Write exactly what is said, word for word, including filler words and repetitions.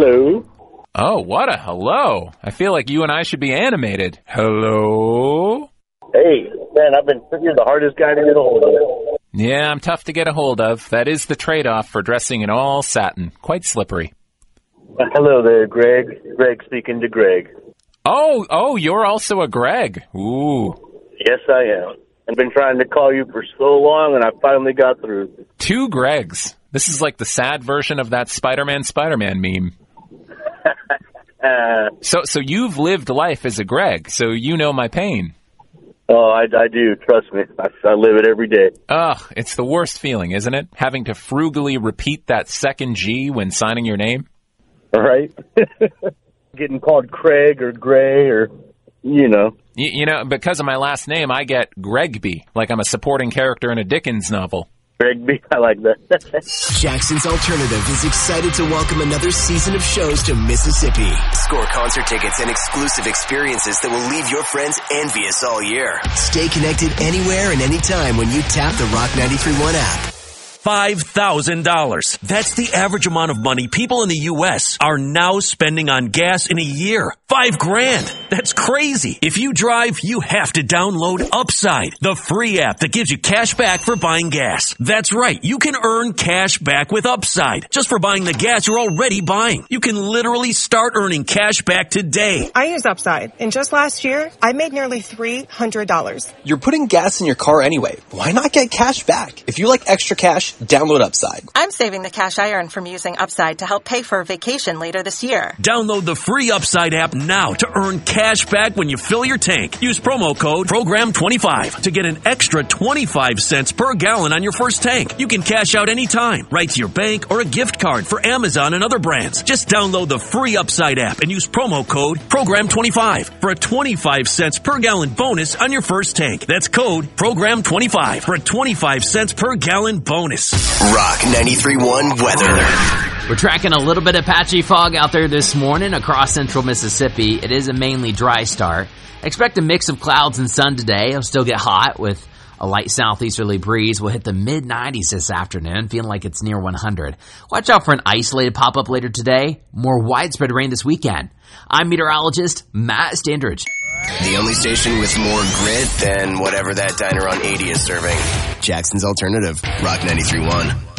Hello. Oh, what a hello. I feel like you and I should be animated. Hello? Hey, man, I've been you're the hardest guy to get a hold of. Yeah, I'm tough to get a hold of. That is the trade-off for dressing in all satin. Quite slippery. Uh, hello there, Greg. Greg speaking to Greg. Oh, oh, you're also a Greg. Ooh. Yes, I am. I've been trying to call you for so long, and I finally got through. Two Gregs. This is like the sad version of that Spider-Man Spider-Man meme. uh, so so you've lived life as a Greg, so you know my pain. Oh, I, I do. Trust me. I, I live it every day. Ugh, it's the worst feeling, isn't it? Having to frugally repeat that second G when signing your name. All right. Getting called Craig or Gray or, you know. You, you know, because of my last name, I get Gregby, like I'm a supporting character in a Dickens novel. Gregby, I like that. Jackson's Alternative is excited to welcome another season of shows to Mississippi. Score concert tickets and exclusive experiences that will leave your friends envious all year. Stay connected anywhere and anytime when you tap the Rock ninety-three point one app. five thousand dollars. That's the average amount of money people in the U S are now spending on gas in a year. Five grand. That's crazy. If you drive, you have to download Upside, the free app that gives you cash back for buying gas. That's right. You can earn cash back with Upside just for buying the gas you're already buying. You can literally start earning cash back today. I use Upside, and just last year, I made nearly three hundred dollars. You're putting gas in your car anyway. Why not get cash back? If you like extra cash, download Upside. I'm saving the cash I earn from using Upside to help pay for a vacation later this year. Download the free Upside app now to earn cash back when you fill your tank. Use promo code program twenty-five to get an extra twenty-five cents per gallon on your first tank. You can cash out anytime, right to your bank or a gift card for Amazon and other brands. Just download the free Upside app and use promo code program twenty-five for a twenty-five cents per gallon bonus on your first tank. That's code program twenty-five for a twenty-five cents per gallon bonus. Rock ninety-three point one weather. We're tracking a little bit of patchy fog out there this morning across central Mississippi. It is a mainly dry start. Expect a mix of clouds and sun today. It'll still get hot with a light southeasterly breeze. We'll hit the mid nineties this afternoon, feeling like it's near one hundred. Watch out for an isolated pop-up later today. More widespread rain this weekend. I'm meteorologist Matt Standridge. The only station with more grit than whatever that diner on eighty is serving. Jackson's Alternative, Rock ninety-three point one.